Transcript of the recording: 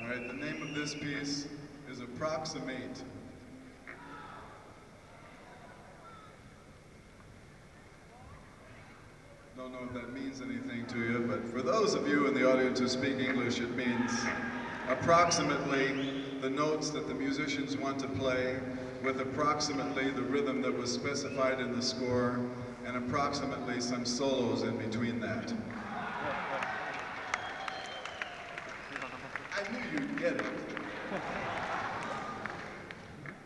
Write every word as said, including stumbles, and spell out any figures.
All right, the name of this piece is Approximate. Don't know if that means anything to you, but for those of you in the audience who speak English, it means approximately the notes that the musicians want to play with approximately the rhythm that was specified in the score and approximately some solos in between that. I knew you'd get it.